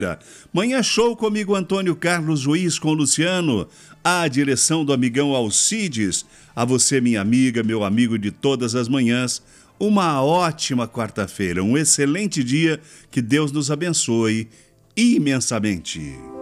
Manhã Show comigo, Antônio Carlos Ruiz, com Luciano, a direção do amigão Alcides. A você, minha amiga, meu amigo de todas as manhãs, uma ótima quarta-feira, um excelente dia, que Deus nos abençoe imensamente.